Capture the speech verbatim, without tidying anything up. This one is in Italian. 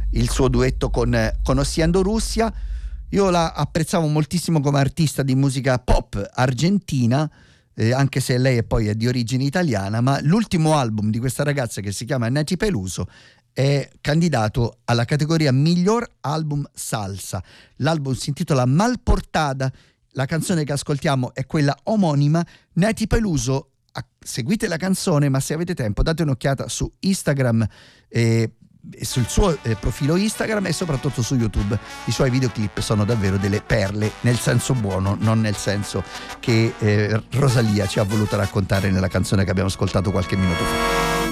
il suo duetto con, con Ossiendo Russia. Io la apprezzavo moltissimo come artista di musica pop argentina, eh, anche se lei è poi è di origine italiana, ma l'ultimo album di questa ragazza, che si chiama Nati Peluso, è candidato alla categoria miglior album salsa. L'album si intitola Malportada, la canzone che ascoltiamo è quella omonima. Nati Peluso, seguite la canzone, ma se avete tempo date un'occhiata su Instagram, eh, sul suo eh, profilo Instagram e soprattutto su YouTube. I suoi videoclip sono davvero delle perle, nel senso buono, non nel senso che eh, Rosalia ci ha voluto raccontare nella canzone che abbiamo ascoltato qualche minuto fa.